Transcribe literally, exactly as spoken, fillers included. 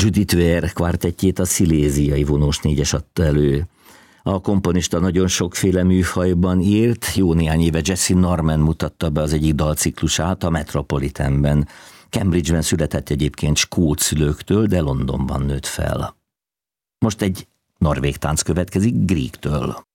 Judith Ware kvartettjét a sziléziai vonós négyes adta elő. A komponista nagyon sokféle műfajban írt, jó néhány éve Jesse Norman mutatta be az egyik dalciklusát a Metropolitanben. Cambridge-ben született egyébként skót szülőktől, de Londonban nőtt fel. Most egy norvég tánc következik Griegtől.